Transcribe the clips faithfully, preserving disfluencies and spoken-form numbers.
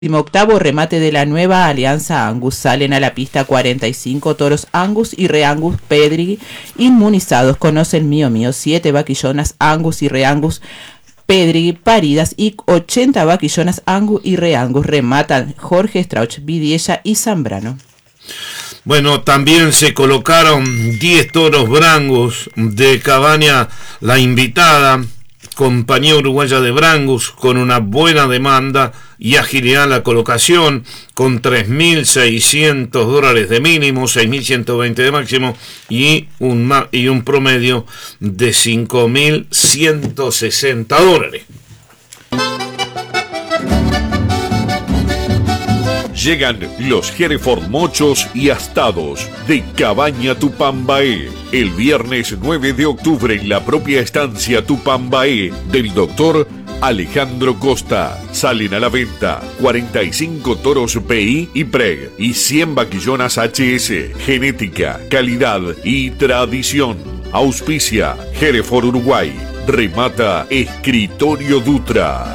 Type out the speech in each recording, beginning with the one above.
Octavo remate de la nueva Alianza Angus. Salen a la pista cuarenta y cinco toros Angus y Re-Angus Pedri inmunizados. Conocen Mío Mío, siete vaquillonas Angus y Re-Angus Pedri paridas y ochenta vaquillonas Angus y Re-Angus. Rematan Jorge Strauch, Vidiella y Zambrano. Bueno, también se colocaron diez toros Brangus de Cabaña La Invitada, compañía uruguaya de Brangus, con una buena demanda y agilidad en la colocación, con tres mil seiscientos dólares de mínimo, seis mil ciento veinte de máximo y un, y un promedio de cinco mil ciento sesenta dólares. Llegan los Hereford mochos y astados de Cabaña Tupambaé. El viernes nueve de octubre en la propia estancia Tupambaé del doctor Alejandro Costa. Salen a la venta cuarenta y cinco toros P I y Preg y cien vaquillonas H S. Genética, calidad y tradición. Auspicia Hereford Uruguay. Remata Escritorio Dutra.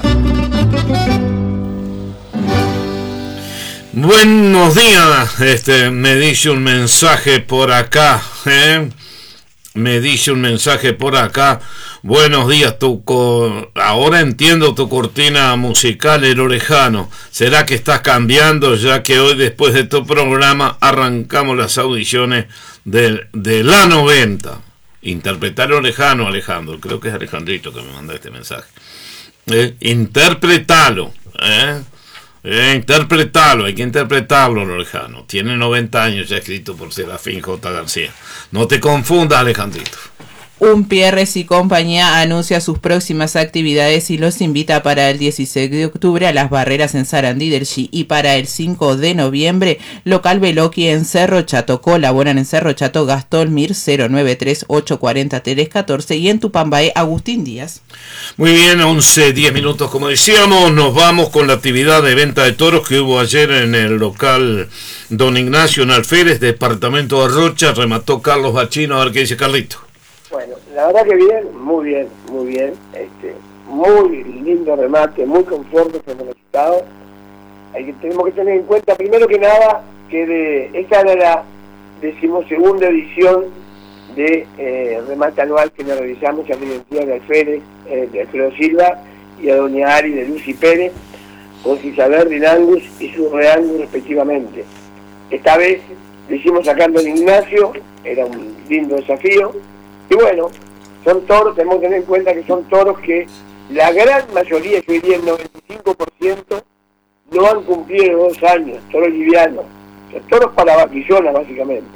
Buenos días, este, me dice un mensaje por acá, ¿eh? Me dice un mensaje por acá. Buenos días, tu co- ahora entiendo tu cortina musical, El Orejano. ¿Será que estás cambiando, ya que hoy, después de tu programa, arrancamos las audiciones de, de la noventa? Interpretar El Orejano, Alejandro. Creo que es Alejandrito que me manda este mensaje. Eh, interpretalo, ¿eh? Eh, interpretalo, hay que interpretarlo, Lorejano. Tiene noventa años, ya escrito por Serafín J. García. No te confundas, Alejandrito. Un Pierres y compañía anuncia sus próximas actividades y los invita para el dieciséis de octubre a las barreras en Sarandí del Chi y para el cinco de noviembre local Veloqui en Cerro Chato. Colaboran en Cerro Chato Gastón Mir cero nueve tres ocho cuatro cero tres uno cuatro y en Tupambaé Agustín Díaz. Muy bien, once, diez minutos como decíamos, nos vamos con la actividad de venta de toros que hubo ayer en el local Don Ignacio en Alférez, departamento de Rocha. Remató Carlos Bachino, a ver qué dice Carlito. Bueno, la verdad que bien, muy bien, muy bien, este, muy lindo remate, muy conforme con el resultado. Hay que, tenemos que tener en cuenta, primero que nada, que de, esta era la decimosegunda edición de eh, remate anual que nos realizamos a mi identidad de Alférez, eh, de Alfredo Silva, y a doña Ari de Lucy Pérez, con Isabel Rinangus y su Reangus respectivamente. Esta vez lo hicimos sacando en Ignacio, era un lindo desafío. Y bueno, son toros, tenemos que tener en cuenta que son toros que la gran mayoría, yo diría el noventa y cinco por ciento, no han cumplido dos años, toros livianos, o sea, toros para vaquillonas básicamente.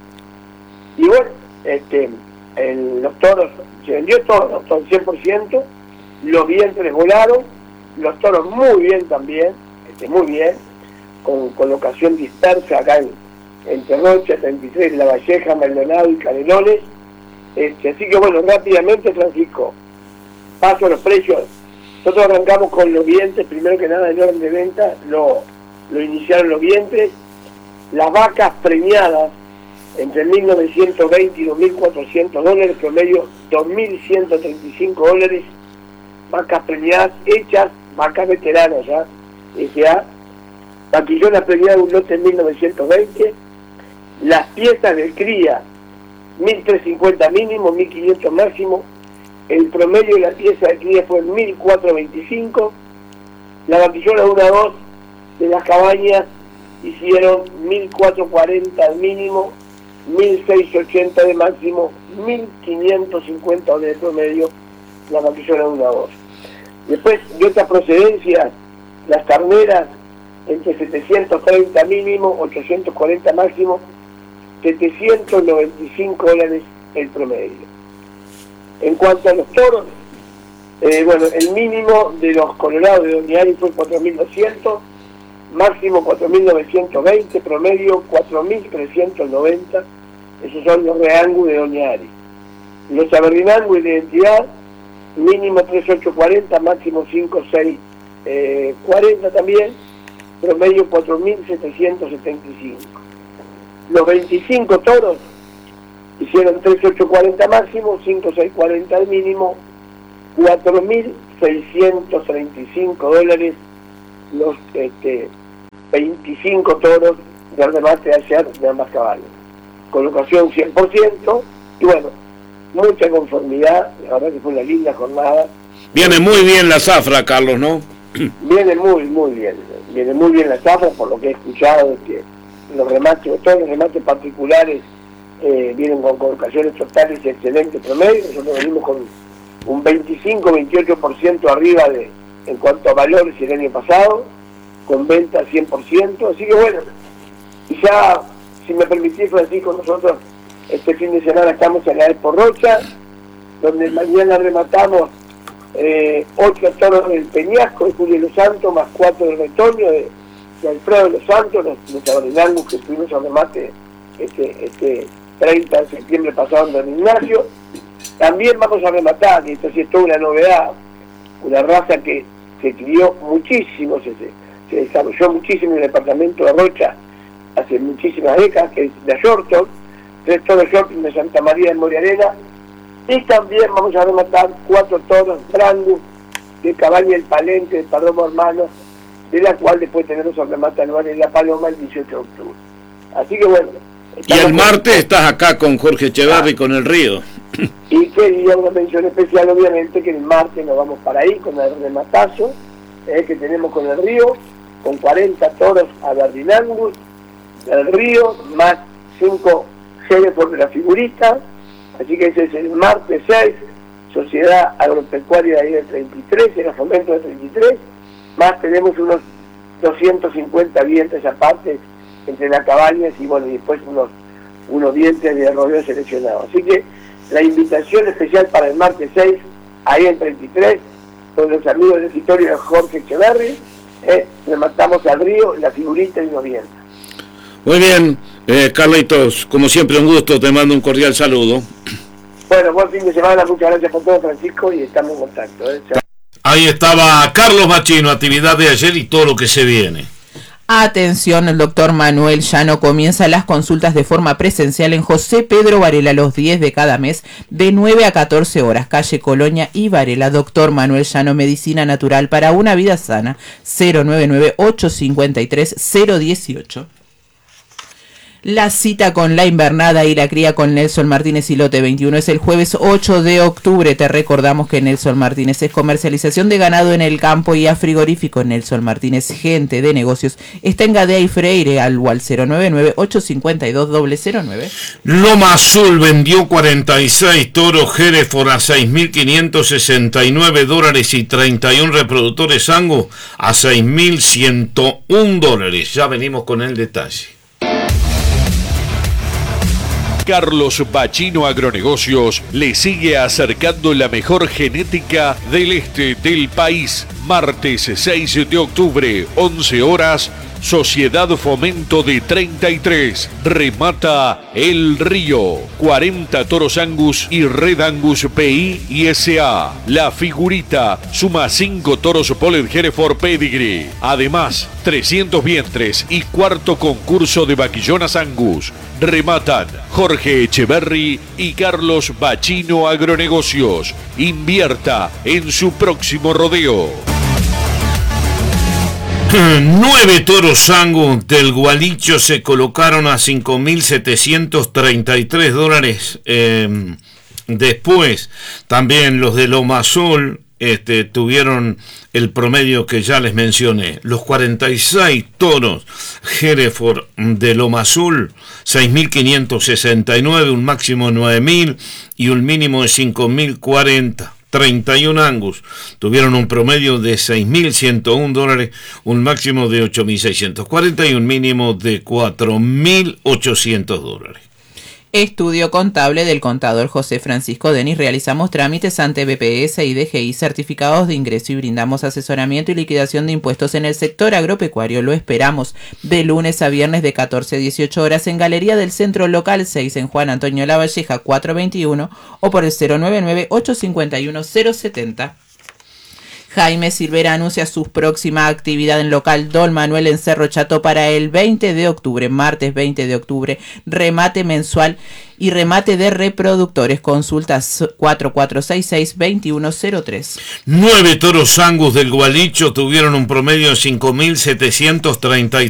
Y bueno, este, el, los toros, se vendió todo, los toros cien por ciento, los vientres volaron, los toros muy bien también, este, muy bien, con colocación dispersa acá en, entre Rocha, treinta y tres, La Valleja, Maldonado y Canelones. Este, así que bueno, rápidamente, Francisco, paso a los precios. Nosotros arrancamos con los vientres, primero que nada en orden de venta, lo, lo iniciaron los vientres, las vacas premiadas entre mil novecientos veinte y dos mil cuatrocientos dólares, promedio dos mil ciento treinta y cinco dólares, vacas premiadas hechas, vacas veteranas ya, S A, vaquillonas premiadas un lote en mil novecientos veinte, las piezas de cría mil trescientos cincuenta mínimo, mil quinientos máximo, el promedio de la pieza de cría fue mil cuatrocientos veinticinco, la vaquillona uno a dos de las cabañas hicieron mil cuatrocientos cuarenta al mínimo, mil seiscientos ochenta de máximo, mil quinientos cincuenta de promedio, la vaquillona uno a dos. Después de otras procedencias, las carneras entre setecientos treinta mínimo, ochocientos cuarenta máximo, setecientos noventa y cinco dólares el promedio. En cuanto a los toros, eh, bueno, el mínimo de los colorados de Doña Ari fue cuatro mil doscientos, máximo cuatro mil novecientos veinte, promedio cuatro mil trescientos noventa, esos son los Reangus de Doña Ari. Los Aberdinangus de identidad, mínimo tres mil ochocientos cuarenta, máximo cinco mil seiscientos cuarenta también, promedio cuatro mil setecientos setenta y cinco. Los veinticinco toros hicieron tres mil ochocientos cuarenta máximo, cinco mil seiscientos cuarenta al mínimo, cuatro mil seiscientos treinta y cinco dólares los este, veinticinco toros de remate ayer de ambas caballos. Colocación cien por ciento y bueno, mucha conformidad, la verdad que fue una linda jornada. Viene muy bien la zafra, Carlos, ¿no? Viene muy, muy bien, viene muy bien la zafra, por lo que he escuchado, que los remates, todos los remates particulares eh, vienen con colocaciones totales y excelentes promedio. Nosotros venimos con un veinticinco a veintiocho por ciento arriba de en cuanto a valores el año pasado, con venta cien por ciento, así que bueno, y ya, si me permitís, Francisco, nosotros este fin de semana estamos en la Expo Rocha, donde mañana rematamos eh, ocho toros del Peñasco de Julio Los Santos, más cuatro del Retoño de, de Alfredo de Los Santos, los, los Abrinangus que estuvimos al remate este, este treinta de septiembre pasado en Don Ignacio. También vamos a rematar, y esto sí es toda una novedad, una raza que se crió muchísimo, se, se desarrolló muchísimo en el departamento de Rocha hace muchísimas décadas, que es la Shorton, tres toros Shorton de Santa María de Moriarena, y también vamos a rematar cuatro toros Brangus de Cabaña El Palente, de Palomo Hermanos, de la cual después tenemos el remate anual en La Paloma el dieciocho de octubre. Así que bueno. Y el martes estás acá con Jorge Echeverri, ah, con el Río. Y quería una mención especial, obviamente, que el martes nos vamos para ahí con el rematazo eh, que tenemos con el Río, con cuarenta toros a Bardinangus del Río, más cinco Hereford de la figurita. Así que ese es el martes seis, Sociedad Agropecuaria de ahí del treinta y tres, en el fomento del treinta y tres, más tenemos unos doscientos cincuenta dientes aparte entre las cabañas y bueno, y después unos, unos dientes de rodeo seleccionados. Así que la invitación especial para el martes seis, ahí en treinta y tres, con los amigos del escritorio de Jorge Echeverri, eh, le matamos al Río, la figurita y nos viene. Muy bien, eh, Carlitos, como siempre un gusto, te mando un cordial saludo. Bueno, buen fin de semana, muchas gracias por todo, Francisco, y estamos en contacto. ¿eh? Ahí estaba Carlos Bachino, actividad de ayer y todo lo que se viene. Atención, el doctor Manuel Llano comienza las consultas de forma presencial en José Pedro Varela los diez de cada mes, de nueve a catorce horas, calle Colonia y Varela. Doctor Manuel Llano, medicina natural para una vida sana, cero nueve nueve, ocho cinco tres, cero uno ocho. La cita con la invernada y la cría con Nelson Martínez y Lote veintiuno es el jueves ocho de octubre. Te recordamos que Nelson Martínez es comercialización de ganado en el campo y a frigorífico. Nelson Martínez, gente de negocios, está en Gadea y Freire, al al cero nueve nueve, ocho cinco dos, cero cero nueve. Loma Azul vendió cuarenta y seis toros Hereford a seis mil quinientos sesenta y nueve dólares y treinta y uno reproductores Angus a seis mil ciento uno dólares. Ya venimos con el detalle. Carlos Bachino Agronegocios le sigue acercando la mejor genética del este del país. Martes seis de octubre, once horas, Sociedad Fomento de treinta y tres. Remata El Río. cuarenta toros Angus y Red Angus P I y S A. La figurita suma cinco toros Polled Hereford Pedigree. Además, trescientos vientres y cuarto concurso de vaquillonas Angus. Rematan Jorge Echeverri y Carlos Bachino Agronegocios. Invierta en su próximo rodeo. Nueve toros Angus del Gualicho se colocaron a cinco mil setecientos treinta y tres dólares. Eh, después, también los de Loma Azul este, tuvieron el promedio que ya les mencioné. Los cuarenta y seis toros Hereford de Loma Azul, seis mil quinientos sesenta y nueve, un máximo de nueve mil y un mínimo de cinco mil cuarenta. treinta y uno Angus tuvieron un promedio de seis mil ciento uno dólares, un máximo de ocho mil seiscientos cuarenta y un mínimo de cuatro mil ochocientos dólares. Estudio contable del contador José Francisco Denis. Realizamos trámites ante B P S y D G I, certificados de ingreso, y brindamos asesoramiento y liquidación de impuestos en el sector agropecuario. Lo esperamos de lunes a viernes de catorce a dieciocho horas en Galería del Centro Local seis en Juan Antonio Lavalleja cuatrocientos veintiuno o por el cero nueve nueve, ocho cinco uno, cero setenta. Jaime Silvera anuncia su próxima actividad en local Don Manuel en Cerro Chato para el veinte de octubre, martes veinte de octubre, remate mensual y remate de reproductores. Consultas cuatro cuatro seis seis, dos uno cero tres. Nueve toros Angus del Gualicho tuvieron un promedio de cinco mil setecientos treinta y